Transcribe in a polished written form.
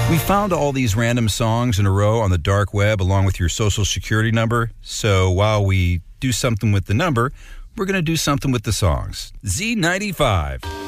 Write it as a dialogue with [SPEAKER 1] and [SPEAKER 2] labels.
[SPEAKER 1] We found all these random songs in a row on the dark web along with your social security number. So while we do something with the number, we're going to do something with the songs. Z95.